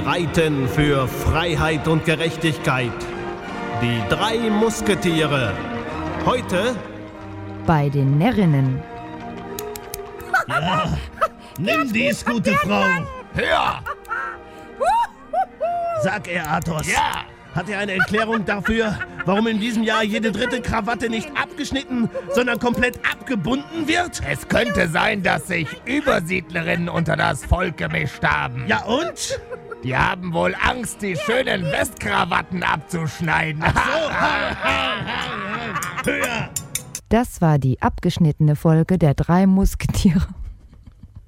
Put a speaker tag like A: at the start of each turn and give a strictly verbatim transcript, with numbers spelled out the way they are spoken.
A: reiten für Freiheit und Gerechtigkeit. Die drei Musketiere. Heute
B: bei den Närrinnen.
C: Ja, nimm dies, gute Frau.
D: Hör!
C: Sag er, Athos.
D: Ja!
C: Hat er eine Erklärung dafür, warum in diesem Jahr jede dritte Krawatte nicht abgeschnitten, sondern komplett abgebunden wird?
D: Es könnte sein, dass sich Übersiedlerinnen unter das Volk gemischt haben.
C: Ja und?
D: Die haben wohl Angst, die schönen Westkrawatten abzuschneiden.
C: Höher!
B: Das war die abgeschnittene Folge der drei Musketiere.